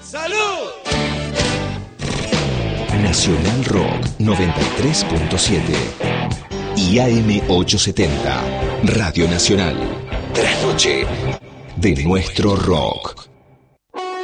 ¡Salud! Nacional Rock 93.7 y AM 870, Radio Nacional. Trasnoche de nuestro rock.